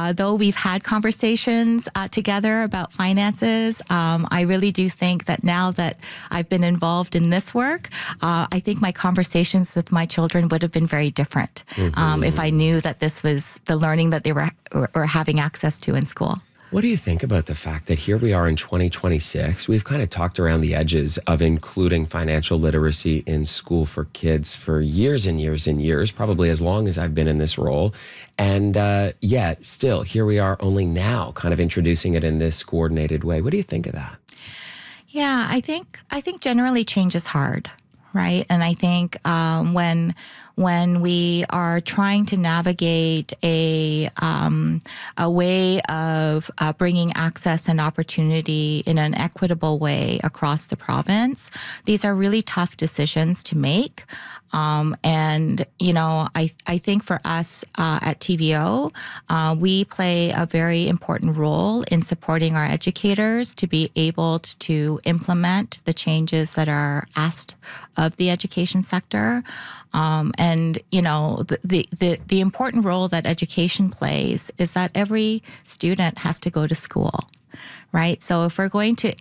though we've had conversations together about finances, I really do think that now that I've been involved in this work, I think my conversations with my children would have been very different if I knew that this was the learning that they were having access to in school. What do you think about the fact that here we are in 2026? We've kind of talked around the edges of including financial literacy in school for kids for years and years and years, probably as long as I've been in this role. And yet, still, here we are only now kind of introducing it in this coordinated way. What do you think of that? Yeah, I think generally change is hard, right? And I think when we are trying to navigate a way of bringing access and opportunity in an equitable way across the province, these are really tough decisions to make. And, you know, I think for us at TVO, we play a very important role in supporting our educators to be able to implement the changes that are asked of the education sector. And, you know, the important role that education plays is that every student has to go to school, right? So if we're going to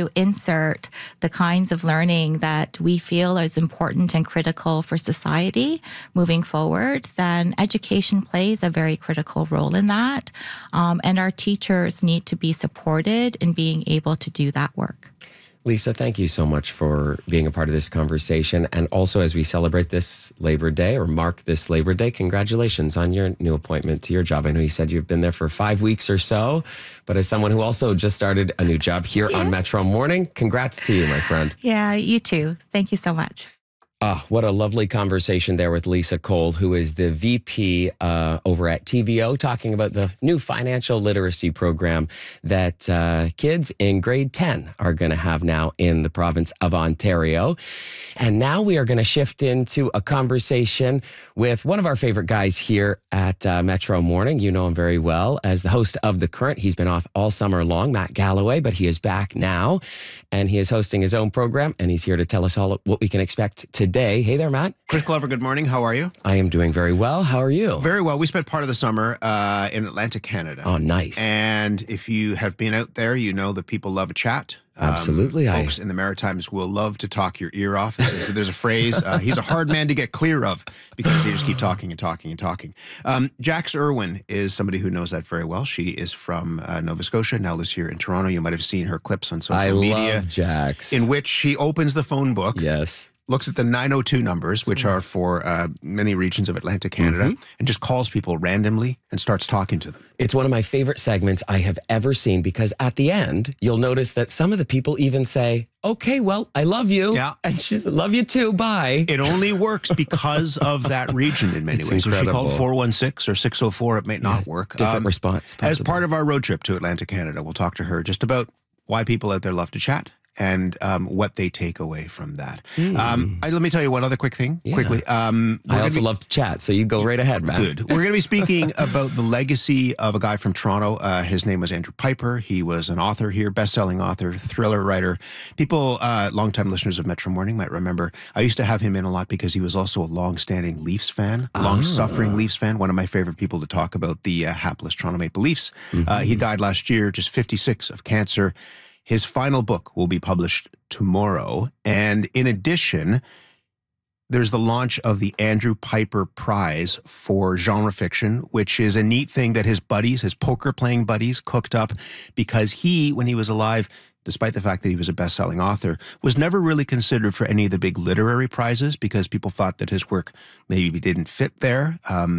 insert the kinds of learning that we feel is important and critical for society moving forward, then education plays a very critical role in that. And our teachers need to be supported in being able to do that work. Lisa, thank you so much for being a part of this conversation. And also, as we celebrate this Labor Day or mark this Labor Day, congratulations on your new appointment to your job. I know you said you've been there for 5 weeks or so, but as someone who also just started a new job here on Metro Morning, congrats to you, my friend. Yeah, you too. Thank you so much. What a lovely conversation there with Lisa Cole, who is the VP over at TVO, talking about the new financial literacy program that kids in grade 10 are going to have now in the province of Ontario. And now we are going to shift into a conversation with one of our favorite guys here at Metro Morning. You know him very well as the host of The Current. He's been off all summer long, Matt Galloway, but he is back now. And he is hosting his own program, and he's here to tell us all what we can expect today. Hey there, Matt. Chris Glover, good morning. How are you? I am doing very well. How are you? Very well. We spent part of the summer in Atlantic Canada. Oh, nice. And if you have been out there, you know that people love a chat. Absolutely. Folks in the Maritimes will love to talk your ear off. So there's a phrase, he's a hard man to get clear of because they just keep talking and talking and talking. Jax Irwin is somebody who knows that very well. She is from Nova Scotia, now lives here in Toronto. You might have seen her clips on social media. I love Jax. In which she opens the phone book. Yes. Looks at the 902 numbers, which are for many regions of Atlantic Canada, and just calls people randomly and starts talking to them. It's one of my favorite segments I have ever seen because at the end, you'll notice that some of the people even say, okay, well, I love you. Yeah. And she's love you too. Bye. It only works because of that region in many ways. So if she called 416 or 604, it may not work. Different response. Possibly. As part of our road trip to Atlantic Canada, we'll talk to her just about why people out there love to chat and what they take away from that. Let me tell you one other quick thing, quickly. I also love to chat, so you go right ahead, man. Good. We're going to be speaking about the legacy of a guy from Toronto. His name was Andrew Piper. He was an author here, best-selling author, thriller writer. People, longtime listeners of Metro Morning might remember, I used to have him in a lot because he was also a long-standing Leafs fan, long-suffering Leafs fan, one of my favorite people to talk about the hapless Toronto Maple Leafs. He died last year, just 56, of cancer. His final book will be published tomorrow. And in addition, there's the launch of the Andrew Piper Prize for genre fiction, which is a neat thing that his buddies, his poker-playing buddies, cooked up because he, when he was alive, despite the fact that he was a best-selling author, was never really considered for any of the big literary prizes because people thought that his work maybe didn't fit there.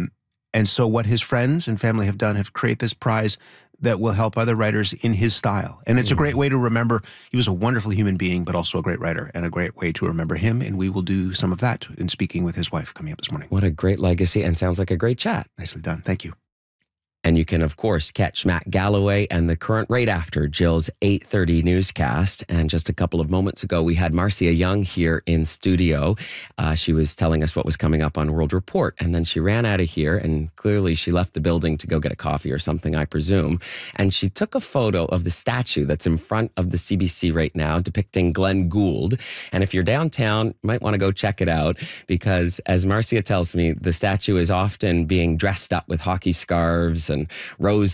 And so what his friends and family have done have created this prize that will help other writers in his style. And it's a great way to remember he was a wonderful human being, but also a great writer, and a great way to remember him. And we will do some of that in speaking with his wife coming up this morning. What a great legacy, and sounds like a great chat. Nicely done. Thank you. And you can, of course, catch Matt Galloway and The Current right after Jill's 8:30 newscast. And just a couple of moments ago, we had Marcia Young here in studio. She was telling us what was coming up on World Report. And then she ran out of here, and clearly she left the building to go get a coffee or something, I presume. And she took a photo of the statue that's in front of the CBC right now, depicting Glenn Gould. And if you're downtown, you might want to go check it out, because as Marcia tells me, the statue is often being dressed up with hockey scarves and rose